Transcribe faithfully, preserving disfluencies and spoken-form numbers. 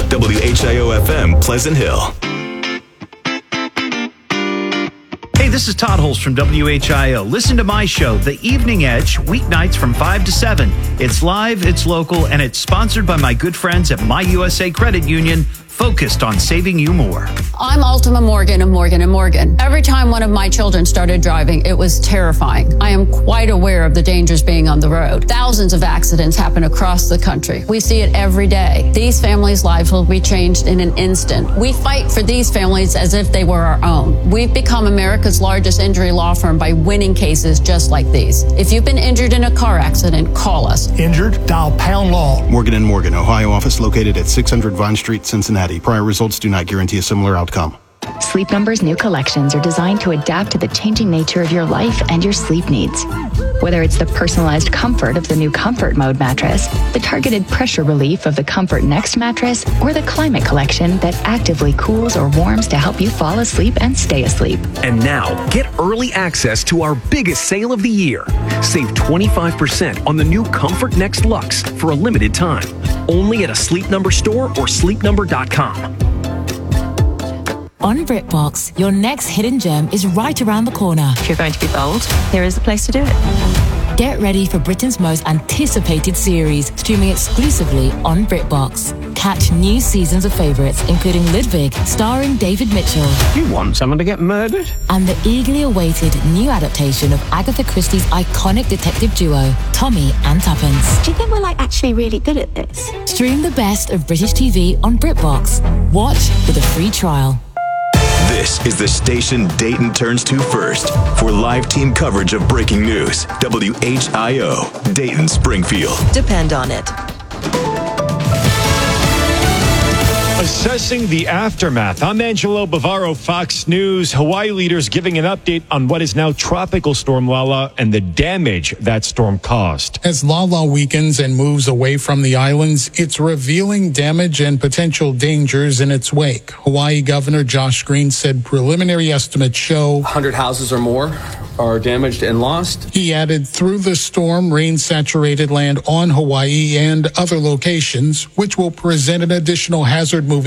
W H I O F M, Pleasant Hill. Hey, this is Todd Holst from W H I O. Listen to my show, The Evening Edge, weeknights from five to seven. It's live, it's local, and it's sponsored by my good friends at My U S A Credit Union, focused on saving you more. I'm Ultima Morgan of Morgan and Morgan. Every time one of my children started driving, it was terrifying. I am quite aware of the dangers being on the road. Thousands of accidents happen across the country. We see it every day. These families' lives will be changed in an instant. We fight for these families as if they were our own. We've become America's largest injury law firm by winning cases just like these. If you've been injured in a car accident, call us. Injured? Dial Pound Law. Morgan and Morgan, Ohio office located at six hundred Vine Street, Cincinnati. Prior results do not guarantee a similar outcome. Sleep Number's new collections are designed to adapt to the changing nature of your life and your sleep needs. Whether it's the personalized comfort of the new Comfort Mode mattress, the targeted pressure relief of the Comfort Next mattress, or the Climate Collection that actively cools or warms to help you fall asleep and stay asleep. And now, get early access to our biggest sale of the year. Save twenty-five percent on the new Comfort Next Luxe for a limited time. Only at a Sleep Number store or sleep number dot com. On BritBox, your next hidden gem is right around the corner. If you're going to be bold, here is the place to do it. Get ready for Britain's most anticipated series, streaming exclusively on BritBox. Catch new seasons of favourites, including Ludwig, starring David Mitchell. You want someone to get murdered? And the eagerly awaited new adaptation of Agatha Christie's iconic detective duo, Tommy and Tuppence. Do you think we're like actually really good at this? Stream the best of British T V on BritBox. Watch with a free trial. This is the station Dayton turns to first for live team coverage of breaking news. W H I O, Dayton Springfield. Depend on it. Assessing the aftermath. I'm Angelo Bavaro, Fox News. Hawaii leaders giving an update on what is now Tropical Storm Lala and the damage that storm caused. As Lala weakens and moves away from the islands, it's revealing damage and potential dangers in its wake. Hawaii Governor Josh Green said preliminary estimates show one hundred houses or more are damaged and lost. He added, through the storm, rain-saturated land on Hawaii and other locations, which will present an additional hazard moving